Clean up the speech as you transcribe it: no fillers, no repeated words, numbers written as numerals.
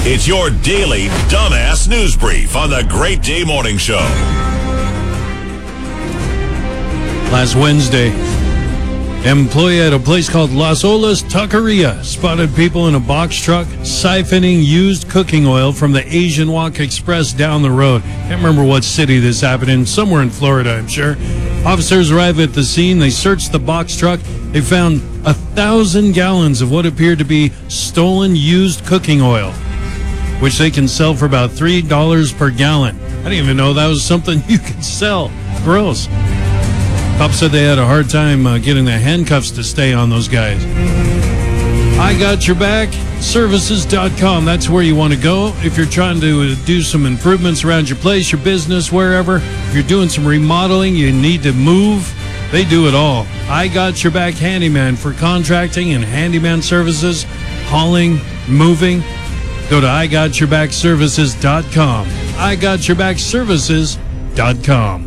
It's your daily dumbass news brief on the Great Day Morning Show. Last Wednesday, employee at a place called Las Olas Taqueria spotted people in a box truck siphoning used cooking oil from the Asian Wok Express down the road. Can't remember what city this happened in, somewhere in Florida, I'm sure. Officers arrived at the scene. They searched the box truck. They found 1,000 gallons of what appeared to be stolen used cooking oil, which they can sell for about $3 per gallon. I didn't even know that was something you could sell. Gross. Cops said they had a hard time getting the handcuffs to stay on those guys. I Got Your Back Services.com. That's where you want to go if you're trying to do some improvements around your place, your business, wherever. If you're doing some remodeling, you need to move. They do it all. I Got Your Back Handyman for contracting and handyman services, hauling, moving. Go to IGotYourBackServices.com. IGotYourBackServices.com.